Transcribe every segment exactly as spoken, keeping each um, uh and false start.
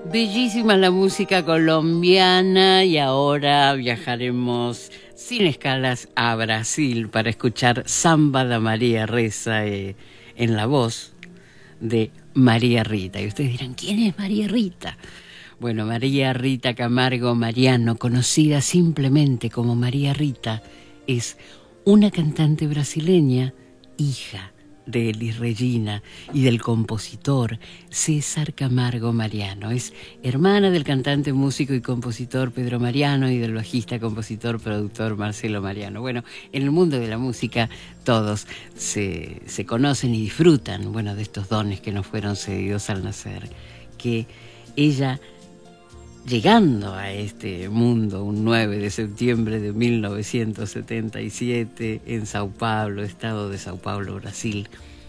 Bellísima la música colombiana y ahora viajaremos sin escalas a Brasil para escuchar Samba da María Ressa eh, en la voz de María Rita. Y ustedes dirán, ¿quién es María Rita? Bueno, María Rita Camargo Mariano, conocida simplemente como María Rita, es una cantante brasileña, hija de Elis Regina y del compositor César Camargo Mariano. Es hermana del cantante, músico y compositor Pedro Mariano y del bajista, compositor, productor Marcelo Mariano. Bueno, en el mundo de la música todos se, se conocen y disfrutan, bueno, de estos dones que nos fueron cedidos al nacer. Que ella, llegando a este mundo un nueve de septiembre de mil novecientos setenta y siete en Sao Paulo, estado de Sao Paulo, Brasil,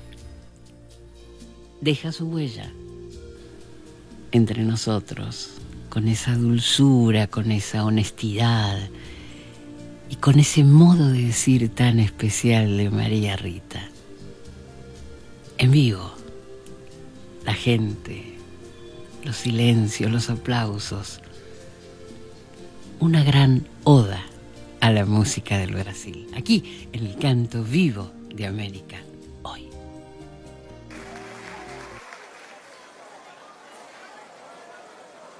deja su huella entre nosotros, con esa dulzura, con esa honestidad y con ese modo de decir tan especial de María Rita. En vivo, la gente, los silencios, los aplausos, una gran oda a la música del Brasil, aquí en el Canto Vivo de América.